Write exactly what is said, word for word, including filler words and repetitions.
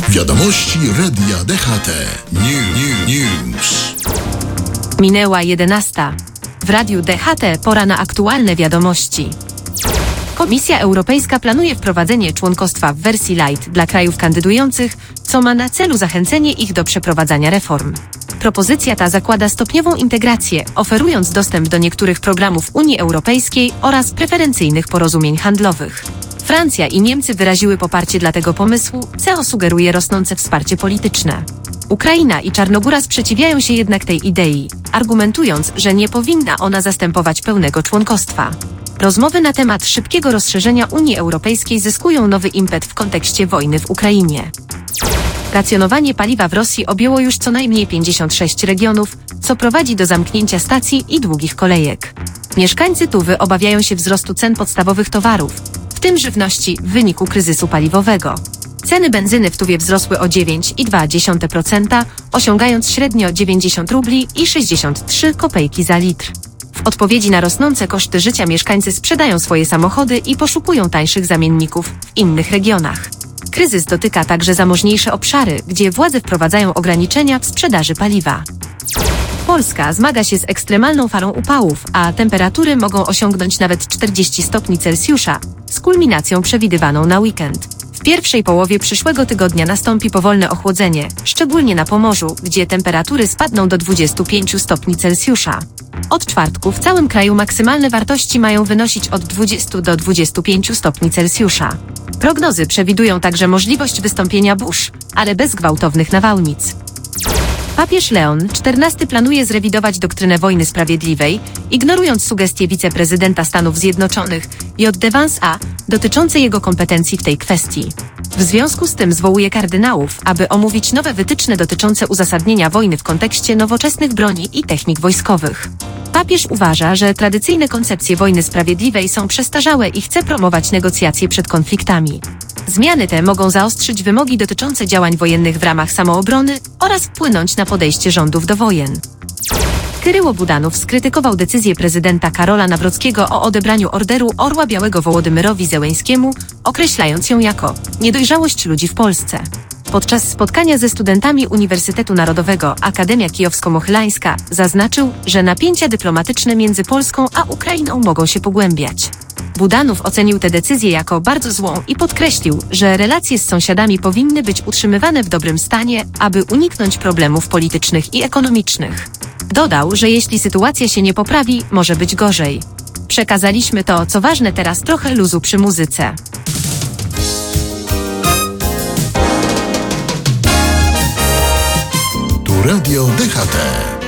Wiadomości Radia D H T. New, new, news. Minęła jedenasta. W Radiu D H T pora na aktualne wiadomości. Komisja Europejska planuje wprowadzenie członkostwa w wersji light dla krajów kandydujących, co ma na celu zachęcenie ich do przeprowadzania reform. Propozycja ta zakłada stopniową integrację, oferując dostęp do niektórych programów Unii Europejskiej oraz preferencyjnych porozumień handlowych. Francja i Niemcy wyraziły poparcie dla tego pomysłu, co sugeruje rosnące wsparcie polityczne. Ukraina i Czarnogóra sprzeciwiają się jednak tej idei, argumentując, że nie powinna ona zastępować pełnego członkostwa. Rozmowy na temat szybkiego rozszerzenia Unii Europejskiej zyskują nowy impet w kontekście wojny w Ukrainie. Racjonowanie paliwa w Rosji objęło już co najmniej pięćdziesiąt sześć regionów, co prowadzi do zamknięcia stacji i długich kolejek. Mieszkańcy Tuwy obawiają się wzrostu cen podstawowych towarów, w tym żywności, w wyniku kryzysu paliwowego. Ceny benzyny w Tuwie wzrosły o dziewięć i dwa dziesiąte procent, osiągając średnio dziewięćdziesiąt rubli i sześćdziesiąt trzy kopejki za litr. W odpowiedzi na rosnące koszty życia mieszkańcy sprzedają swoje samochody i poszukują tańszych zamienników w innych regionach. Kryzys dotyka także zamożniejsze obszary, gdzie władze wprowadzają ograniczenia w sprzedaży paliwa. Polska zmaga się z ekstremalną falą upałów, a temperatury mogą osiągnąć nawet czterdzieści stopni Celsjusza, z kulminacją przewidywaną na weekend. W pierwszej połowie przyszłego tygodnia nastąpi powolne ochłodzenie, szczególnie na Pomorzu, gdzie temperatury spadną do dwudziestu pięciu stopni Celsjusza. Od czwartku w całym kraju maksymalne wartości mają wynosić od dwudziestu do dwudziestu pięciu stopni Celsjusza. Prognozy przewidują także możliwość wystąpienia burz, ale bez gwałtownych nawałnic. Papież Leon czternasty planuje zrewidować doktrynę wojny sprawiedliwej, ignorując sugestie wiceprezydenta Stanów Zjednoczonych J D Vance'a dotyczące jego kompetencji w tej kwestii. W związku z tym zwołuje kardynałów, aby omówić nowe wytyczne dotyczące uzasadnienia wojny w kontekście nowoczesnych broni i technik wojskowych. Papież uważa, że tradycyjne koncepcje wojny sprawiedliwej są przestarzałe i chce promować negocjacje przed konfliktami. Zmiany te mogą zaostrzyć wymogi dotyczące działań wojennych w ramach samoobrony oraz wpłynąć na podejście rządów do wojen. Kyryło Budanow skrytykował decyzję prezydenta Karola Nawrockiego o odebraniu Orderu Orła Białego Wołodymyrowi Zełenskiemu, określając ją jako niedojrzałość ludzi w Polsce. Podczas spotkania ze studentami Uniwersytetu Narodowego Akademia Kijowsko-Mohylańska zaznaczył, że napięcia dyplomatyczne między Polską a Ukrainą mogą się pogłębiać. Budanow ocenił tę decyzję jako bardzo złą i podkreślił, że relacje z sąsiadami powinny być utrzymywane w dobrym stanie, aby uniknąć problemów politycznych i ekonomicznych. Dodał, że jeśli sytuacja się nie poprawi, może być gorzej. Przekazaliśmy to, co ważne teraz, trochę luzu przy muzyce. Tu Radio D H T.